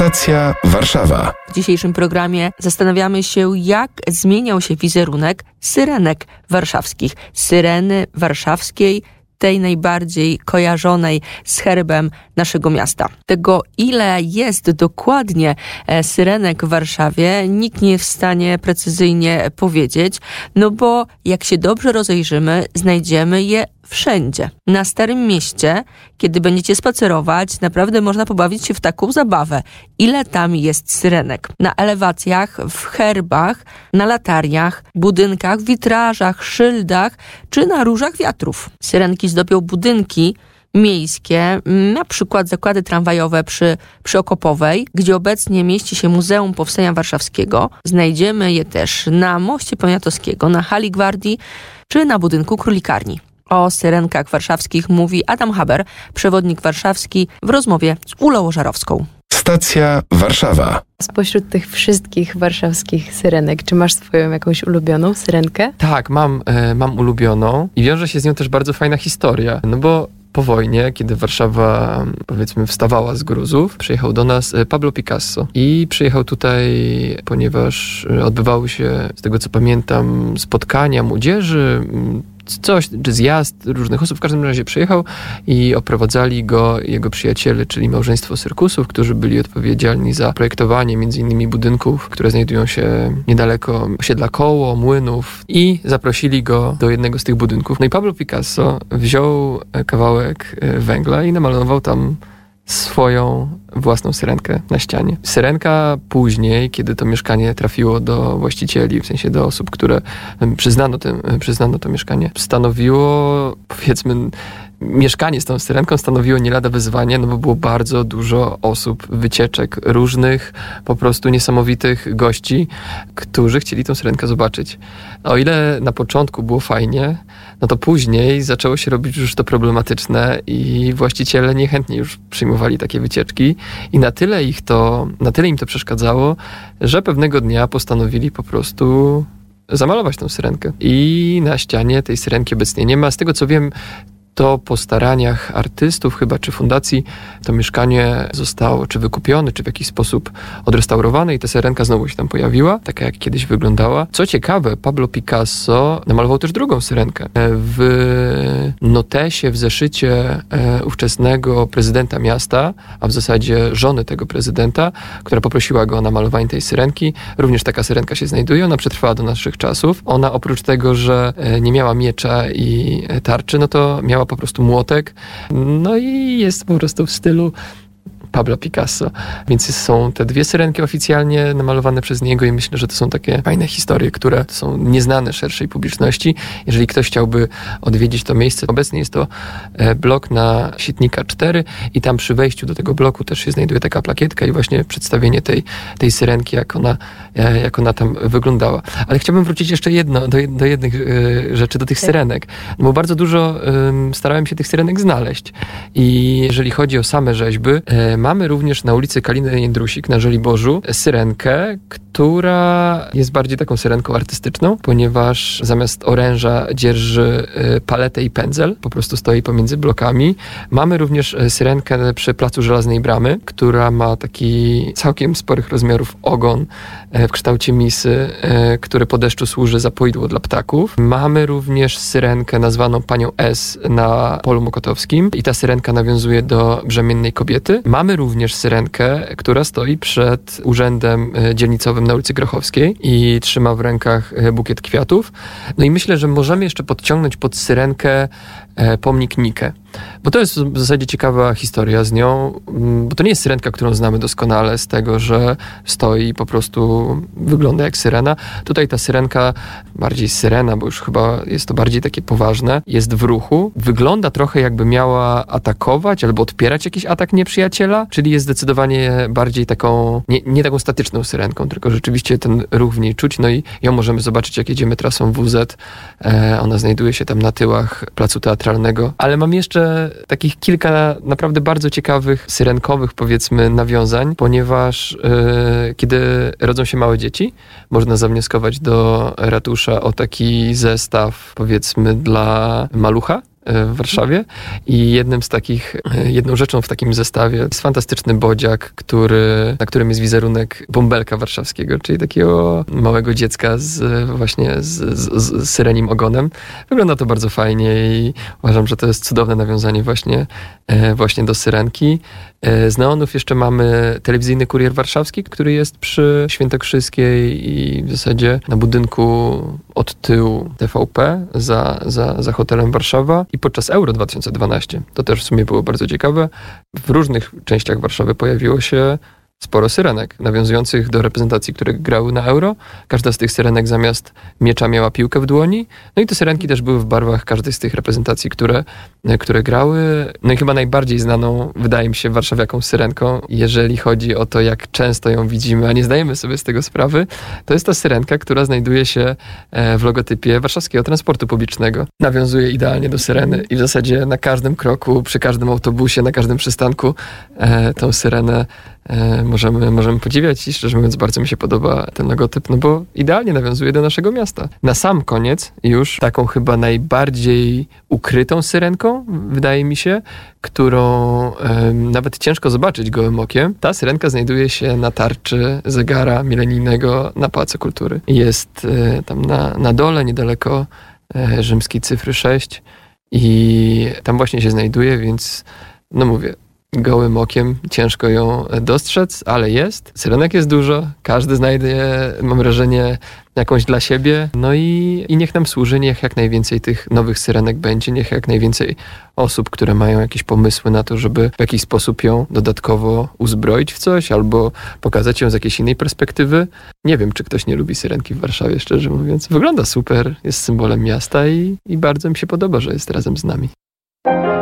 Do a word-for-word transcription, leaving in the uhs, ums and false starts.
Stacja Warszawa. W dzisiejszym programie zastanawiamy się, jak zmieniał się wizerunek syrenek warszawskich. Syreny warszawskiej, tej najbardziej kojarzonej z herbem naszego miasta. Tego, ile jest dokładnie syrenek w Warszawie, nikt nie jest w stanie precyzyjnie powiedzieć, no bo jak się dobrze rozejrzymy, znajdziemy je wszędzie. Na Starym Mieście, kiedy będziecie spacerować, naprawdę można pobawić się w taką zabawę. Ile tam jest syrenek? Na elewacjach, w herbach, na latariach, budynkach, witrażach, szyldach czy na różach wiatrów. Syrenki zdobią budynki miejskie, na przykład zakłady tramwajowe przy, przy Okopowej, gdzie obecnie mieści się Muzeum Powstania Warszawskiego. Znajdziemy je też na Moście Poniatowskiego, na Hali Gwardii czy na budynku Królikarni. O syrenkach warszawskich mówi Adam Haber, przewodnik warszawski, w rozmowie z Ulą Żarowską. Stacja Warszawa. Spośród tych wszystkich warszawskich syrenek, czy masz swoją jakąś ulubioną syrenkę? Tak, mam, e, mam ulubioną i wiąże się z nią też bardzo fajna historia, no bo po wojnie, kiedy Warszawa, powiedzmy, wstawała z gruzów, przyjechał do nas Pablo Picasso i przyjechał tutaj, ponieważ odbywały się, z tego co pamiętam, spotkania młodzieży, coś, czy zjazd różnych osób. W każdym razie przyjechał i oprowadzali go jego przyjaciele, czyli małżeństwo Syrkusów, którzy byli odpowiedzialni za projektowanie między innymi budynków, które znajdują się niedaleko osiedla Koło, Młynów, i zaprosili go do jednego z tych budynków. No i Pablo Picasso wziął kawałek węgla i namalował tam swoją własną syrenkę na ścianie. Syrenka później, kiedy to mieszkanie trafiło do właścicieli, w sensie do osób, które przyznano, tym, przyznano to mieszkanie, stanowiło, powiedzmy, mieszkanie z tą syrenką stanowiło nie lada wyzwanie, no bo było bardzo dużo osób, wycieczek różnych, po prostu niesamowitych gości, którzy chcieli tą syrenkę zobaczyć. O ile na początku było fajnie, no to później zaczęło się robić już to problematyczne i właściciele niechętnie już przyjmowali takie wycieczki i na tyle ich to, na tyle im to przeszkadzało, że pewnego dnia postanowili po prostu zamalować tą syrenkę. I na ścianie tej syrenki obecnie nie ma. Z tego co wiem, to po staraniach artystów chyba, czy fundacji, to mieszkanie zostało czy wykupione, czy w jakiś sposób odrestaurowane i ta syrenka znowu się tam pojawiła, taka jak kiedyś wyglądała. Co ciekawe, Pablo Picasso namalował też drugą syrenkę. W notesie, w zeszycie ówczesnego prezydenta miasta, a w zasadzie żony tego prezydenta, która poprosiła go o namalowanie tej syrenki, również taka syrenka się znajduje, ona przetrwała do naszych czasów. Ona oprócz tego, że nie miała miecza i tarczy, no to miała po prostu młotek, no i jest po prostu w stylu Pablo Picasso. Więc są te dwie syrenki oficjalnie namalowane przez niego i myślę, że to są takie fajne historie, które są nieznane szerszej publiczności. Jeżeli ktoś chciałby odwiedzić to miejsce, obecnie jest to blok na Sitnika cztery i tam przy wejściu do tego bloku też się znajduje taka plakietka i właśnie przedstawienie tej, tej syrenki, jak ona, jak ona tam wyglądała. Ale chciałbym wrócić jeszcze jedno, do, do jednych y, rzeczy, do tych syrenek, bo bardzo dużo y, starałem się tych syrenek znaleźć. I jeżeli chodzi o same rzeźby, y, mamy również na ulicy Kaliny Jędrusik na Żoliborzu syrenkę, która jest bardziej taką syrenką artystyczną, ponieważ zamiast oręża dzierży paletę i pędzel, po prostu stoi pomiędzy blokami. Mamy również syrenkę przy Placu Żelaznej Bramy, która ma taki całkiem sporych rozmiarów ogon w kształcie misy, który po deszczu służy za poidło dla ptaków. Mamy również syrenkę nazwaną Panią S na Polu Mokotowskim i ta syrenka nawiązuje do brzemiennej kobiety. Mamy również syrenkę, która stoi przed urzędem dzielnicowym na ulicy Grochowskiej i trzyma w rękach bukiet kwiatów. No i myślę, że możemy jeszcze podciągnąć pod syrenkę pomnik Nike. Bo to jest w zasadzie ciekawa historia z nią, bo to nie jest syrenka, którą znamy doskonale z tego, że stoi i po prostu wygląda jak syrena. Tutaj ta syrenka, bardziej syrena, bo już chyba jest to bardziej takie poważne, jest w ruchu. Wygląda trochę jakby miała atakować albo odpierać jakiś atak nieprzyjaciela, czyli jest zdecydowanie bardziej taką, nie, nie taką statyczną syrenką, tylko rzeczywiście ten ruch w niej czuć. No i ją możemy zobaczyć, jak jedziemy trasą W Z. E, ona znajduje się tam na tyłach Placu Teatralnego. Ale mam jeszcze takich kilka naprawdę bardzo ciekawych, syrenkowych, powiedzmy, nawiązań, ponieważ yy, kiedy rodzą się małe dzieci, można zawnioskować do ratusza o taki zestaw, powiedzmy, dla malucha, w Warszawie i jednym z takich, jedną rzeczą w takim zestawie jest fantastyczny bodziak, który, na którym jest wizerunek bąbelka warszawskiego, czyli takiego małego dziecka z właśnie z, z, z syrenim ogonem. Wygląda to bardzo fajnie i uważam, że to jest cudowne nawiązanie właśnie, właśnie do syrenki. Z neonów jeszcze mamy telewizyjny Kurier Warszawski, który jest przy Świętokrzyskiej i w zasadzie na budynku od tyłu T V P za, za, za hotelem Warszawa. I podczas Euro dwa tysiące dwanaście, to też w sumie było bardzo ciekawe, w różnych częściach Warszawy pojawiło się sporo syrenek nawiązujących do reprezentacji, które grały na Euro. Każda z tych syrenek zamiast miecza miała piłkę w dłoni. No i te syrenki też były w barwach każdej z tych reprezentacji, które, które grały. No i chyba najbardziej znaną, wydaje mi się, warszawiaką syrenką, jeżeli chodzi o to, jak często ją widzimy, a nie zdajemy sobie z tego sprawy, to jest ta syrenka, która znajduje się w logotypie warszawskiego transportu publicznego. Nawiązuje idealnie do syreny i w zasadzie na każdym kroku, przy każdym autobusie, na każdym przystanku e, tą syrenę e, możemy, możemy podziwiać i szczerze mówiąc bardzo mi się podoba ten logotyp, no bo idealnie nawiązuje do naszego miasta. Na sam koniec już taką chyba najbardziej ukrytą syrenką, wydaje mi się, którą e, nawet ciężko zobaczyć gołym okiem. Ta syrenka znajduje się na tarczy zegara milenijnego na Pałacu Kultury. Jest e, tam na, na dole, niedaleko e, rzymskiej cyfry sześć i tam właśnie się znajduje, więc no mówię, gołym okiem ciężko ją dostrzec, ale jest. Syrenek jest dużo, każdy znajdzie, mam wrażenie, jakąś dla siebie. No i, i niech nam służy, niech jak najwięcej tych nowych syrenek będzie, niech jak najwięcej osób, które mają jakieś pomysły na to, żeby w jakiś sposób ją dodatkowo uzbroić w coś, albo pokazać ją z jakiejś innej perspektywy. Nie wiem, czy ktoś nie lubi syrenki w Warszawie, szczerze mówiąc. Wygląda super, jest symbolem miasta i, i bardzo mi się podoba, że jest razem z nami.